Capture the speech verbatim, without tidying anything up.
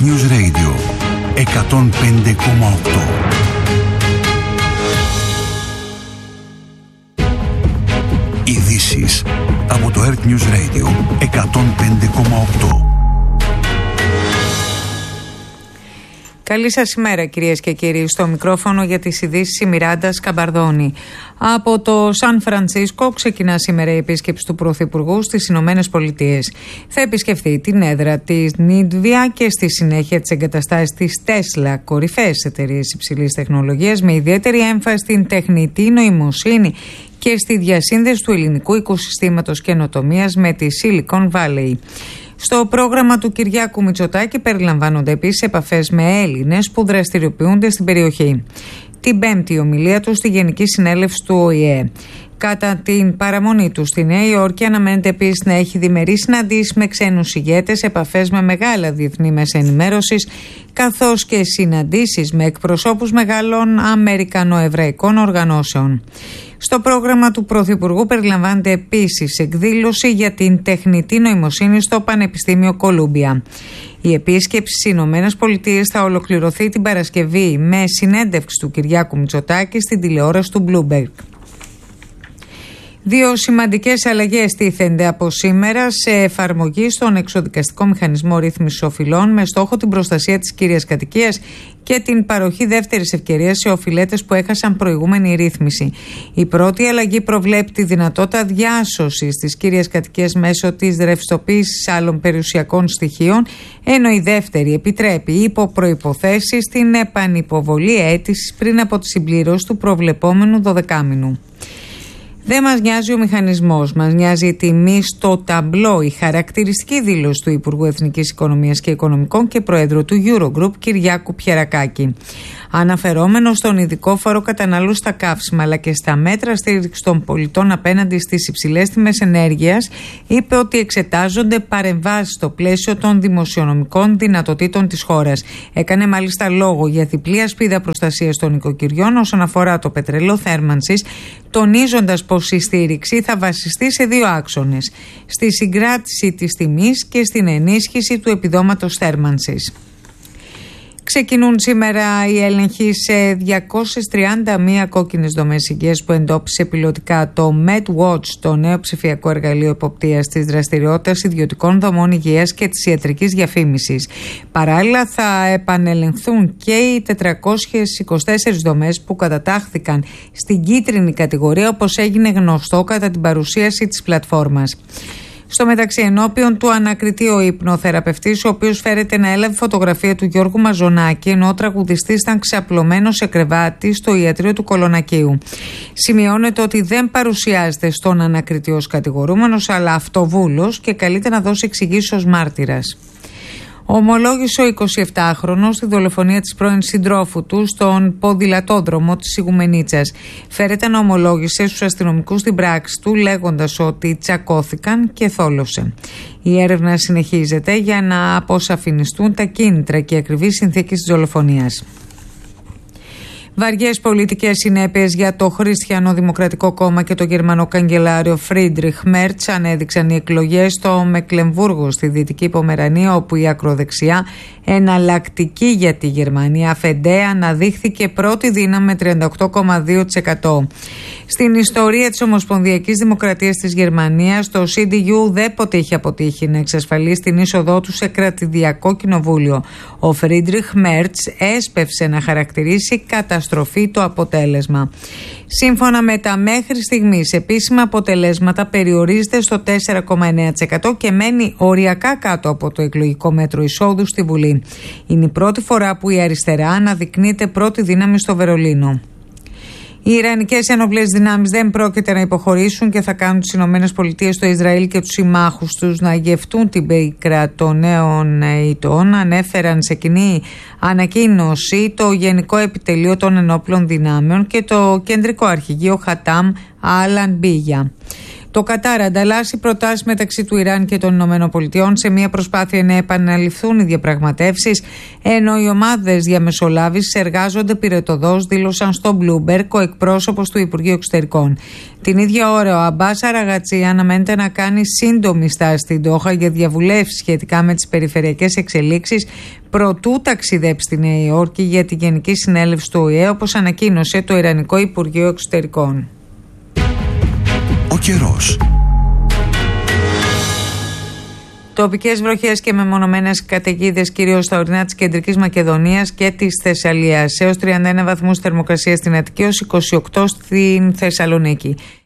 News Radio εκατόν πέντε κόμμα οκτώ. Ειδήσεις από το Earth News Radio εκατόν πέντε κόμμα οκτώ. Καλή σας ημέρα κυρίες και κύριοι. Στο μικρόφωνο για τις ειδήσεις η Μιράντα Σκαμπαρδόνη. Από το Σαν Φρανσίσκο ξεκινά σήμερα η επίσκεψη του Πρωθυπουργού στις Ηνωμένες Πολιτείες. Θα επισκεφθεί την έδρα της Νίτβια και στη συνέχεια τις εγκαταστάσεις της Τέσλα, κορυφαίες εταιρείες υψηλής τεχνολογίας με ιδιαίτερη έμφαση στην τεχνητή νοημοσύνη και στη διασύνδεση του ελληνικού οικοσυστήματος καινοτομίας με τη Silicon Valley. Στο πρόγραμμα του Κυριάκου Μητσοτάκη περιλαμβάνονται επίσης επαφές με Έλληνες που δραστηριοποιούνται στην περιοχή. Την πέμπτη ομιλία του στη Γενική Συνέλευση του Ο Η Ε. Κατά την παραμονή του στη Νέα Υόρκη αναμένεται επίσης να έχει διμερείς συναντήσεις με ξένους ηγέτες, επαφές με μεγάλα διεθνή μέσα ενημέρωσης, καθώς και συναντήσεις με εκπροσώπους μεγάλων αμερικανοεβραϊκών οργανώσεων. Στο πρόγραμμα του Πρωθυπουργού περιλαμβάνεται επίσης εκδήλωση για την τεχνητή νοημοσύνη στο Πανεπιστήμιο Κολούμπια. Η επίσκεψη στις Ηνωμένες Πολιτείες θα ολοκληρωθεί την Παρασκευή με συνέντευξη του Κυριάκου Μητσοτάκη στην τηλεόραση του Bloomberg. Δύο σημαντικές αλλαγές τίθενται από σήμερα σε εφαρμογή στον εξοδικαστικό μηχανισμό ρύθμισης οφειλών με στόχο την προστασία της κύριας κατοικίας και την παροχή δεύτερης ευκαιρίας σε οφειλέτες που έχασαν προηγούμενη ρύθμιση. Η πρώτη αλλαγή προβλέπει τη δυνατότητα διάσωσης της κύριας κατοικίας μέσω της ρευστοποίησης άλλων περιουσιακών στοιχείων, ενώ η δεύτερη επιτρέπει υπό προϋποθέσεις την επανυποβολή αίτησης πριν από τη συμπλήρωση του προβλεπόμενου δωδεκάμηνου. Δεν μας νοιάζει ο μηχανισμός, μας νοιάζει η τιμή στο ταμπλό, η χαρακτηριστική δήλωση του Υπουργού Εθνικής Οικονομίας και Οικονομικών και Προέδρου του Eurogroup Κυριάκου Πιερακάκη. Αναφερόμενο στον ειδικό φόρο κατανάλωσης στα καύσιμα αλλά και στα μέτρα στήριξης των πολιτών απέναντι στις υψηλές τιμές ενέργειας, είπε ότι εξετάζονται παρεμβάσεις στο πλαίσιο των δημοσιονομικών δυνατοτήτων της χώρας. Έκανε μάλιστα λόγο για διπλή ασπίδα προστασίας των οικοκυριών όσον αφορά το πετρέλαιο θέρμανσης, τονίζοντας πως η στήριξη θα βασιστεί σε δύο άξονες: στη συγκράτηση της τιμής και στην ενίσχυση του επιδόματος θέρμανσης. Ξεκινούν σήμερα οι έλεγχοι σε διακόσιες τριάντα μία κόκκινες δομές υγείας που εντόπισε πιλωτικά το MedWatch, το νέο ψηφιακό εργαλείο εποπτείας της δραστηριότητας ιδιωτικών δομών υγείας και της ιατρικής διαφήμισης. Παράλληλα θα επανελεγχθούν και οι τετρακόσιες είκοσι τέσσερις δομές που κατατάχθηκαν στην κίτρινη κατηγορία, όπως έγινε γνωστό κατά την παρουσίαση της πλατφόρμας. Στο μεταξύ, ενώπιον του ανακριτεί ο υπνοθεραπευτής, ο οποίος φέρεται να έλαβε φωτογραφία του Γιώργου Μαζονάκη, ενώ ο τραγουδιστής ήταν ξαπλωμένος σε κρεβάτι στο ιατρείο του Κολονακίου. Σημειώνεται ότι δεν παρουσιάζεται στον ανακριτή ως κατηγορούμενος, αλλά αυτοβούλος και καλείται να δώσει εξηγήσεις ως μάρτυρας. Ομολόγησε ο εικοσιεπτάχρονος τη δολοφονία της πρώην συντρόφου του στον ποδηλατόδρομο της Ιγουμενίτσας. Φέρεται να ομολόγησε στους αστυνομικούς την πράξη του, λέγοντας ότι τσακώθηκαν και θόλωσε. Η έρευνα συνεχίζεται για να αποσαφινιστούν τα κίνητρα και ακριβείς συνθήκες της δολοφονίας. Βαριές πολιτικές συνέπειες για το Χριστιανοδημοκρατικό Κόμμα και το Γερμανό καγκελάριο Φρίντριχ Μέρτς ανέδειξαν οι εκλογές στο Μεκλεμβούργο στη Δυτική Πομερανία, όπου η ακροδεξιά, εναλλακτική για τη Γερμανία Αφεντέα, αναδείχθηκε πρώτη δύναμη με τριάντα οκτώ κόμμα δύο τοις εκατό. Στην ιστορία της Ομοσπονδιακής Δημοκρατίας της Γερμανίας, το σι ντι γιου ουδέποτε είχε αποτύχει να εξασφαλίσει την είσοδό του σε κρατηδιακό κοινοβούλιο. Ο Φρίντριχ Μέρτς έσπευσε να χαρακτηρίσει καταστροφή το αποτέλεσμα. Σύμφωνα με τα μέχρι στιγμής επίσημα αποτελέσματα, περιορίζεται στο τέσσερα κόμμα εννέα τοις εκατό και μένει οριακά κάτω από το εκλογικό μέτρο εισόδου στη Βουλή. Είναι η πρώτη φορά που η αριστερά αναδεικνύεται πρώτη δύναμη στο Βερολίνο. Οι Ιρανικές ενόπλες δυνάμεις δεν πρόκειται να υποχωρήσουν και θα κάνουν τις Ηνωμένες Πολιτείες, το Ισραήλ και τους συμμάχους τους να γευτούν την πίκρα των νέων ηττών, ανέφεραν σε κοινή ανακοίνωση το Γενικό Επιτελείο των Ενόπλων Δυνάμεων και το Κεντρικό Αρχηγείο Χατάμ Αλ-Ανμπίγια. Το Κατάρ ανταλλάσσει προτάσεις μεταξύ του Ιράν και των ΗΠΑ σε μια προσπάθεια να επαναληφθούν οι διαπραγματεύσεις, ενώ οι ομάδες διαμεσολάβησης εργάζονται πυρετωδώς, δήλωσαν στο Bloomberg ο εκπρόσωπος του Υπουργείου Εξωτερικών. Την ίδια ώρα, ο Αμπάς Αραγατσί αναμένεται να κάνει σύντομη στάση στην Ντόχα για διαβουλεύσεις σχετικά με τις περιφερειακές εξελίξεις, προτού ταξιδέψει στη Νέα Υόρκη για τη Γενική Συνέλευση του Ο Η Ε, όπως ανακοίνωσε το Ιρανικό Υπουργείο Εξωτερικών. Ο καιρός. Τοπικές βροχές και μεμονωμένες καταιγίδες κυρίως στα ορεινά της Κεντρικής Μακεδονίας και της Θεσσαλίας. Έως τριάντα ένα βαθμούς θερμοκρασία στην Αττική, έως είκοσι οκτώ στην Θεσσαλονίκη.